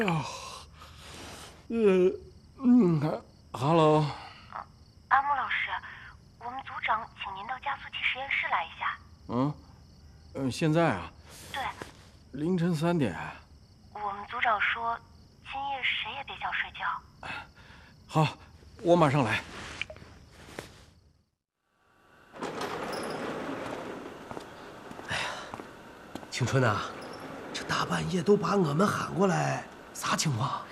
，Hello。 阿木老师，我们组长请您到加速器实验室来一下。 现在啊？ 对， 凌晨3点。 我们组长说，今夜谁也别想睡觉。 好，我马上来。 青春啊，这大半夜都把我们喊过来，啥情况？